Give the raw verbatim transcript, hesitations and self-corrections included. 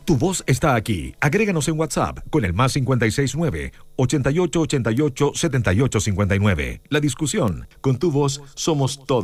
Tu voz está aquí. Agréganos en WhatsApp con el más cinco seis nueve, ochenta y ocho ochenta y ocho, setenta y ocho cincuenta y nueve. La discusión. Con tu voz somos todos.